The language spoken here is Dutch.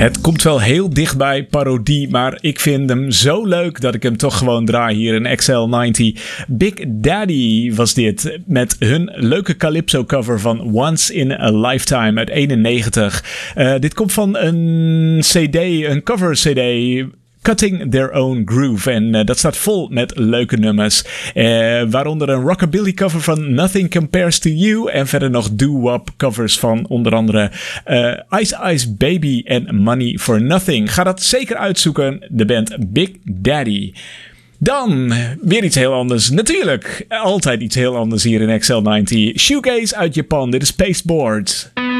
Het komt wel heel dichtbij parodie, maar ik vind hem zo leuk dat ik hem toch gewoon draai hier in XL90. Big Daddy was dit, met hun leuke Calypso cover van Once in a Lifetime uit 91. Dit komt van een CD, een cover CD, Cutting Their Own Groove. En dat staat vol met leuke nummers. Waaronder een rockabilly cover van Nothing Compares to You. En verder nog doo-wop covers van onder andere Ice Ice Baby en Money for Nothing. Ga dat zeker uitzoeken. De band Big Daddy. Dan weer iets heel anders. Natuurlijk, altijd iets heel anders hier in XL90. Shoegaze uit Japan. Dit is Pasteboard.